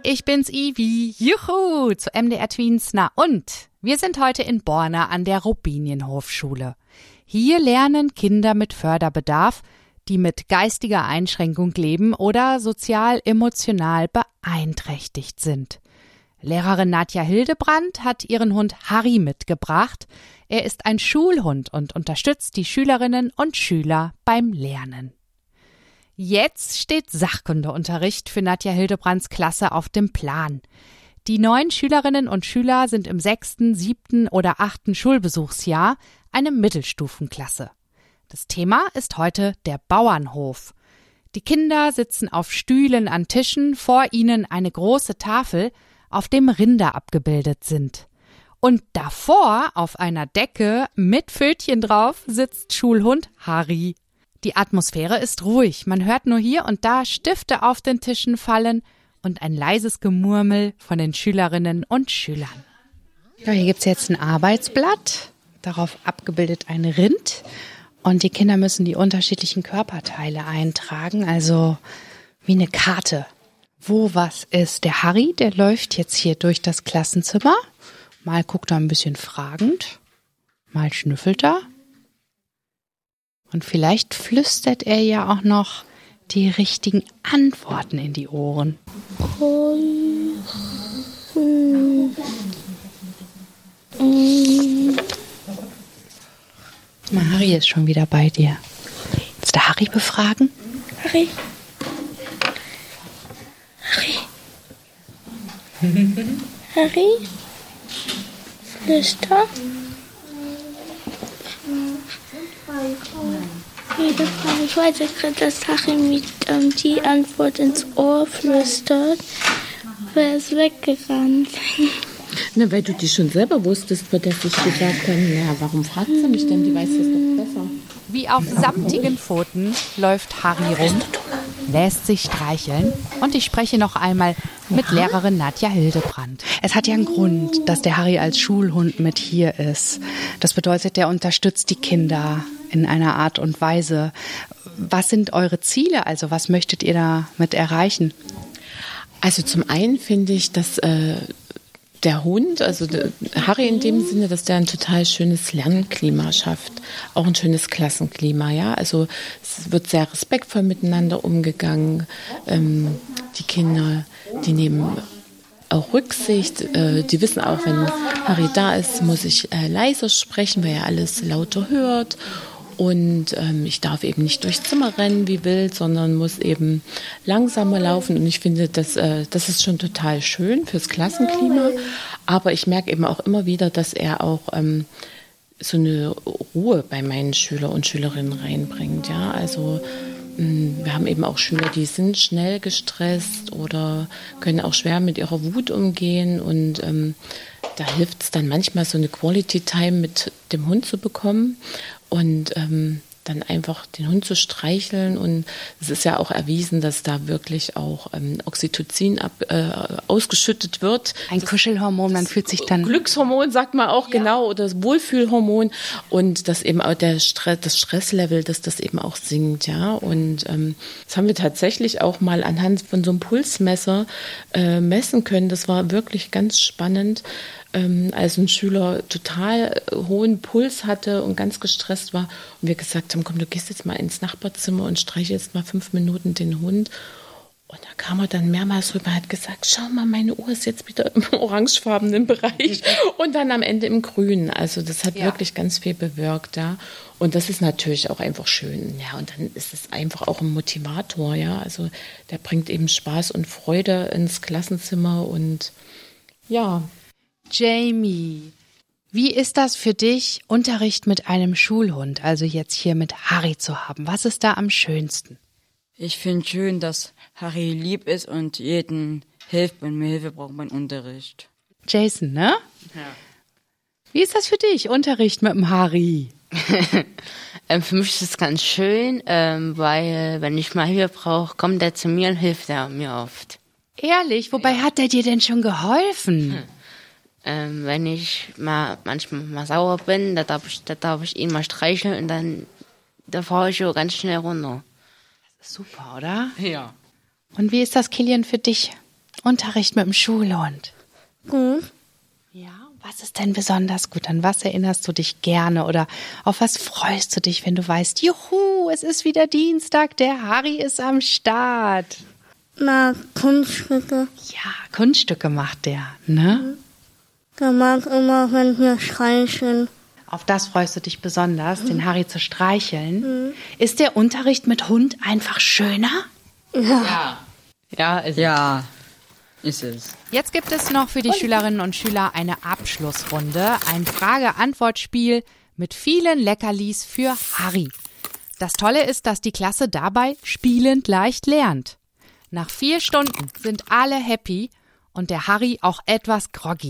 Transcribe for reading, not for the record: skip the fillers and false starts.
Ich bin's, Ivi. Juhu, zu MDR Tweens. Na und? Wir sind heute in Borna an der Robinienhofschule. Hier lernen Kinder mit Förderbedarf, die mit geistiger Einschränkung leben oder sozial-emotional beeinträchtigt sind. Lehrerin Nadja Hildebrandt hat ihren Hund Harry mitgebracht. Er ist ein Schulhund und unterstützt die Schülerinnen und Schüler beim Lernen. Jetzt steht Sachkundeunterricht für Nadja Hildebrandts Klasse auf dem Plan. Die 9 Schülerinnen und Schüler sind im 6., 7. oder 8. Schulbesuchsjahr, eine Mittelstufenklasse. Das Thema ist heute der Bauernhof. Die Kinder sitzen auf Stühlen an Tischen, vor ihnen eine große Tafel, auf dem Rinder abgebildet sind. Und davor, auf einer Decke mit Pfötchen drauf, sitzt Schulhund Harry. Die Atmosphäre ist ruhig, man hört nur hier und da Stifte auf den Tischen fallen und ein leises Gemurmel von den Schülerinnen und Schülern. Ja, hier gibt's jetzt ein Arbeitsblatt, darauf abgebildet ein Rind und die Kinder müssen die unterschiedlichen Körperteile eintragen, also wie eine Karte, wo was ist. Der Harry, der läuft jetzt hier durch das Klassenzimmer, mal guckt er ein bisschen fragend, mal schnüffelt er. Und vielleicht flüstert er ja auch noch die richtigen Antworten in die Ohren. Mal, Harry ist schon wieder bei dir. Willst du Harry befragen? Harry? Harry? Flüster? Ich weiß gerade, dass Harry mir die Antwort ins Ohr flüstert. Wer ist weggerannt? Na, weil du die schon selber wusstest, wird er sich gesagt haben, ja, warum fragt sie mich denn, die weiß es doch besser. Wie auf samtigen Pfoten läuft Harry rum, lässt sich streicheln und ich spreche noch einmal mit Lehrerin Nadja Hildebrandt. Es hat ja einen Grund, dass der Harry als Schulhund mit hier ist. Das bedeutet, der unterstützt die Kinder in einer Art und Weise. Was sind eure Ziele? Also was möchtet ihr damit erreichen? Also zum einen finde ich, dass der Hund, also der Harry in dem Sinne, dass der ein total schönes Lernklima schafft. Auch ein schönes Klassenklima, ja. Also es wird sehr respektvoll miteinander umgegangen. Die Kinder, die nehmen auch Rücksicht. Die wissen auch, wenn Harry da ist, muss ich leiser sprechen, weil er alles lauter hört. Und ich darf eben nicht durchs Zimmer rennen wie wild, sondern muss eben langsamer laufen. Und ich finde, das ist schon total schön fürs Klassenklima. Aber ich merke eben auch immer wieder, dass er auch so eine Ruhe bei meinen Schüler und Schülerinnen reinbringt. Ja, also wir haben eben auch Schüler, die sind schnell gestresst oder können auch schwer mit ihrer Wut umgehen. Und da hilft es dann manchmal, so eine Quality Time mit dem Hund zu bekommen. Und dann einfach den Hund zu streicheln. Und es ist ja auch erwiesen, dass da wirklich auch Oxytocin ausgeschüttet wird. Ein Kuschelhormon, man fühlt sich dann... Glückshormon sagt man auch, ja. Genau, oder das Wohlfühlhormon. Und dass eben auch das Stresslevel, dass das eben auch sinkt. Ja. Und das haben wir tatsächlich auch mal anhand von so einem Pulsmesser messen können. Das war wirklich ganz spannend. Als ein Schüler total hohen Puls hatte und ganz gestresst war und wir gesagt haben, komm, du gehst jetzt mal ins Nachbarzimmer und streichelst mal 5 Minuten den Hund. Und da kam er dann mehrmals rüber und hat gesagt, schau mal, meine Uhr ist jetzt wieder im orangefarbenen Bereich und dann am Ende im Grünen. Also das hat wirklich ganz viel bewirkt, ja. Und das ist natürlich auch einfach schön. Ja, und dann ist es einfach auch ein Motivator, ja. Also der bringt eben Spaß und Freude ins Klassenzimmer und ja. Jamie, wie ist das für dich, Unterricht mit einem Schulhund, also jetzt hier mit Harry zu haben? Was ist da am schönsten? Ich finde schön, dass Harry lieb ist und jeden hilft, wenn mir Hilfe braucht beim Unterricht. Jason, ne? Ja. Wie ist das für dich, Unterricht mit dem Harry? Für mich ist es ganz schön, weil wenn ich mal Hilfe brauche, kommt er zu mir und hilft er mir oft. Ehrlich? Wobei hat er dir denn schon geholfen? Wenn ich manchmal mal sauer bin, da darf ich ihn mal streicheln und dann da fahre ich so ganz schnell runter. Das ist super, oder? Ja. Und wie ist das, Kilian, für dich? Unterricht mit dem Schulhund. Gut. Ja, was ist denn besonders gut? An was erinnerst du dich gerne oder auf was freust du dich, wenn du weißt, juhu, es ist wieder Dienstag, der Harry ist am Start? Na, Kunststücke. Ja, Kunststücke macht der, ne? Der mag immer, wenn wir streicheln. Auf das freust du dich besonders, den Harry zu streicheln. Ist der Unterricht mit Hund einfach schöner? Ja, Ja, ist es. Jetzt gibt es noch für die Schülerinnen und Schüler eine Abschlussrunde, ein Frage-Antwort-Spiel mit vielen Leckerlis für Harry. Das Tolle ist, dass die Klasse dabei spielend leicht lernt. Nach 4 Stunden sind alle happy und der Harry auch etwas groggy.